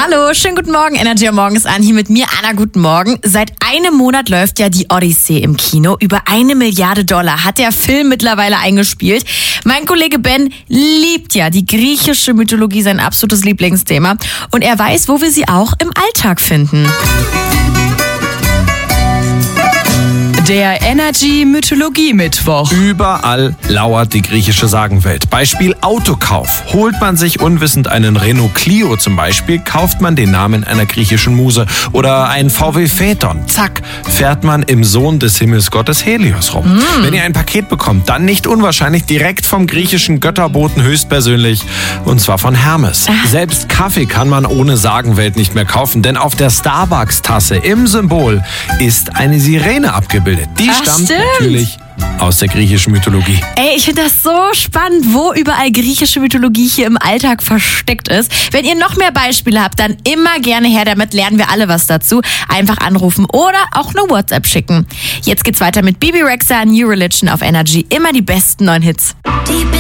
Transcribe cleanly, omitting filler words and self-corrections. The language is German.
Hallo, schönen guten Morgen, Energy am Morgen ist an. Hier mit mir, Anna, guten Morgen. Seit einem Monat läuft ja die Odyssee im Kino. Über $1 Milliarde hat der Film mittlerweile eingespielt. Mein Kollege Ben liebt ja die griechische Mythologie, sein absolutes Lieblingsthema. Und er weiß, wo wir sie auch im Alltag finden. Der Energy Mythologie Mittwoch. Überall lauert die griechische Sagenwelt. Beispiel Autokauf. Holt man sich unwissend einen Renault Clio zum Beispiel, kauft man den Namen einer griechischen Muse. Oder ein VW Phaeton. Zack, fährt man im Sohn des Himmelsgottes Helios rum. Wenn ihr ein Paket bekommt, dann nicht unwahrscheinlich direkt vom griechischen Götterboten höchstpersönlich. Und zwar von Hermes. Selbst Kaffee kann man ohne Sagenwelt nicht mehr kaufen, denn auf der Starbucks-Tasse im Symbol ist eine Sirene abgebildet. Die stammt natürlich aus der griechischen Mythologie. Ey, ich finde das so spannend, wo überall griechische Mythologie hier im Alltag versteckt ist. Wenn ihr noch mehr Beispiele habt, dann immer gerne her, damit lernen wir alle was dazu. Einfach anrufen oder auch eine WhatsApp schicken. Jetzt geht's weiter mit Bebe Rexha, New Religion auf Energy. Immer die besten neuen Hits. Die